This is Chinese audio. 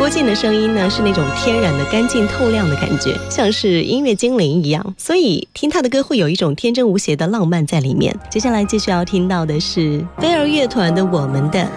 郭靖的声音呢是那种天然的干净透亮的感觉，像是音乐精灵一样，所以听他的歌会有一种天真无邪的浪漫在里面。接下来继续要听到的是飞儿乐团的《我们的